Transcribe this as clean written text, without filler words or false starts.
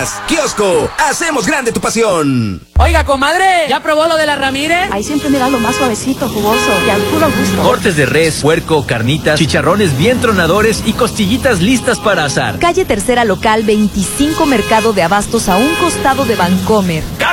más. Kiosco, hacemos grande tu pasión. Oiga, comadre, ¿ya probó lo de la Ramírez? Ahí siempre me da lo más suavecito, jugoso y al puro gusto. Cortes de res, puerco, carnitas, chicharrones bien tronadores y costillitas listas para asar. Calle Tercera Local 25, Mercado de Abastos, a un costado de Vancomer.